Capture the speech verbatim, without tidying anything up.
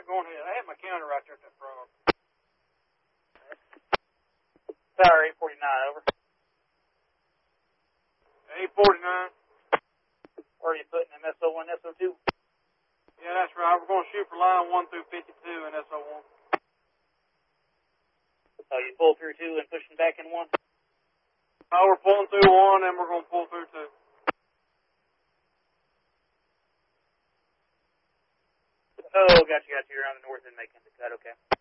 right, go ahead. I had my counter right there at that frog. Tower eight forty-nine, over. eight forty-nine. Where are you putting them, S O one, S O two? Yeah, that's right. We're going to shoot for line one through fifty-two and S O one. So you pull through two and pushing back in one? Oh, we're pulling through one, and we're going to pull through two. Oh, got you, got you. You're on the north end making the cut, okay.